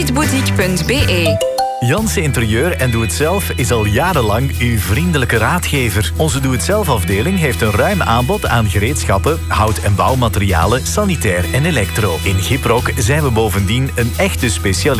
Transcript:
Boutique.be. Jansen Interieur en Doe Het Zelf is al jarenlang uw vriendelijke raadgever. Onze Doe Het Zelf afdeling heeft een ruim aanbod aan gereedschappen, hout- en bouwmaterialen, sanitair en elektro. In Gyproc zijn we bovendien een echte specialist.